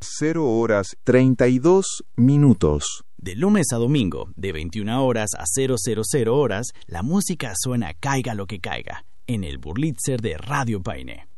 0:32. De lunes a domingo, de 21 horas a 000 horas, la música suena caiga lo que caiga, en el Burlitzer de Radio Paine.